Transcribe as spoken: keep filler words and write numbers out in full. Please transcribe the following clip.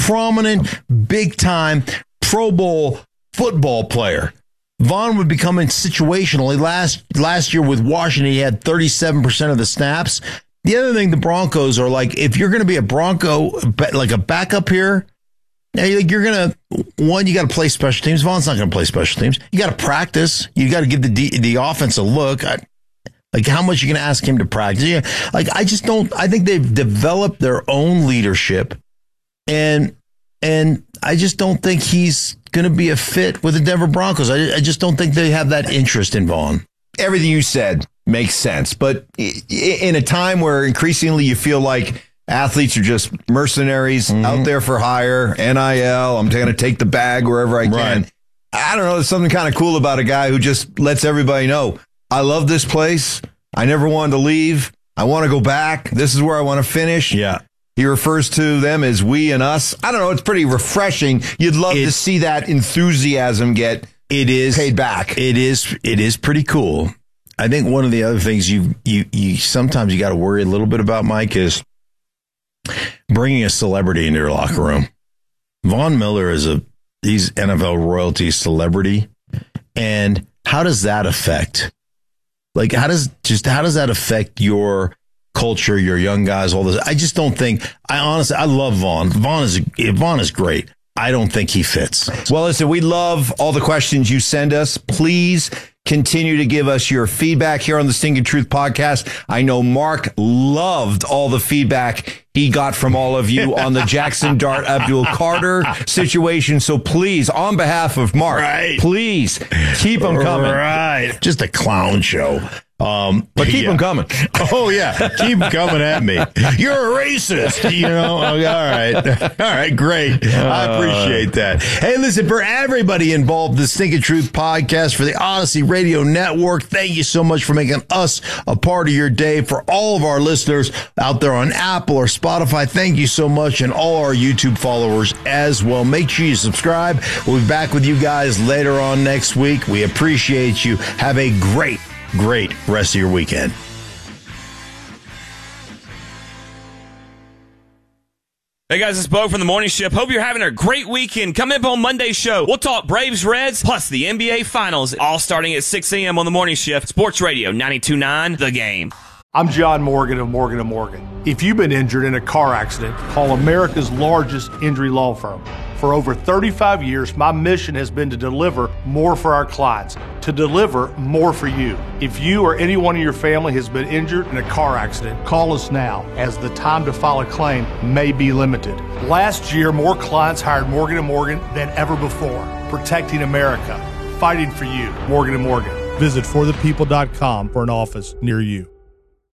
prominent, big-time Pro Bowl football player. Vaughn would become in situationally. Last last year with Washington, he had thirty-seven percent of the snaps. The other thing, the Broncos are like, if you're going to be a Bronco, like a backup here, you're going to, one, you got to play special teams. Vaughn's not going to play special teams. You got to practice. You got to give the the offense a look. I, like, how much are you going to ask him to practice? Yeah, like, I just don't, I think they've developed their own leadership, and and I just don't think he's going to be a fit with the Denver Broncos. I, I just don't think they have that interest in Vaughn. Everything you said makes sense, but in a time where increasingly you feel like athletes are just mercenaries mm-hmm. out there for hire, N I L, I'm going to take the bag wherever I can. Right. I don't know, there's something kind of cool about a guy who just lets everybody know, I love this place. I never wanted to leave. I want to go back. This is where I want to finish. Yeah. He refers to them as we and us. I don't know. It's pretty refreshing. You'd love it, to see that enthusiasm get it is paid back. It is. It is pretty cool. I think one of the other things you you you sometimes you got to worry a little bit about, Mike, is bringing a celebrity into your locker room. Von Miller is a he's N F L royalty celebrity, and how does that affect? Like, how does just how does that affect your culture, your young guys, all this? I just don't think. I honestly, I love Vaughn. Vaughn is Vaughn is great. I don't think he fits. Well, listen, we love all the questions you send us. Please continue to give us your feedback here on the Stinking Truth podcast. I know Mark loved all the feedback he got from all of you on the Jackson Dart Abdul Carter situation. So please, on behalf of Mark, right. please keep them coming. Right. Just a clown show. Um, but keep yeah. them coming. Oh, yeah. Keep coming at me. You're a racist. You know, okay, all right. All right. Great. I appreciate that. Hey, listen, for everybody involved in the Stinking Truth podcast, for the Odyssey Radio Network, thank you so much for making us a part of your day. For all of our listeners out there on Apple or Spotify, thank you so much. And all our YouTube followers as well. Make sure you subscribe. We'll be back with you guys later on next week. We appreciate you. Have a great Great rest of your weekend. Hey guys, it's Bo from the Morning Shift. Hope you're having a great weekend. Come up on Monday's show. We'll talk Braves, Reds, plus the N B A Finals, all starting at six a.m. on the Morning Shift. Sports Radio ninety-two point nine, The Game. I'm John Morgan of Morgan and Morgan. If you've been injured in a car accident, call America's largest injury law firm. For over thirty-five years, my mission has been to deliver more for our clients, to deliver more for you. If you or anyone in your family has been injured in a car accident, call us now, as the time to file a claim may be limited. Last year, more clients hired Morgan and Morgan than ever before, protecting America, fighting for you. Morgan and Morgan. Visit for the people dot com for an office near you.